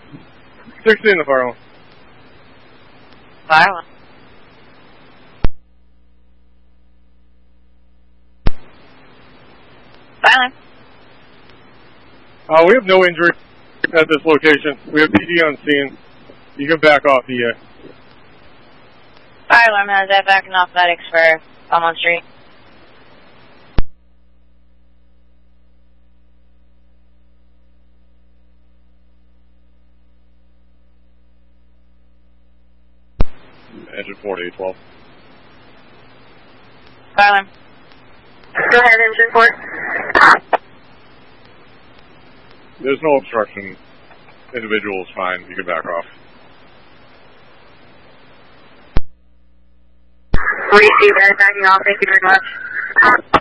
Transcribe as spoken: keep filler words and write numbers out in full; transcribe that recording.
sixty in the fire alarm. Fire alarm. Fire alarm. Uh, we have no injury at this location. We have P D on scene. You can back off the uh Fire alarm has that backing off medics for Belmont Street. engine forty-eight twelve. Fire alarm. Go ahead, engine four. There's no obstruction. Individual is fine. You can back off. We see that backing off. Thank you very much.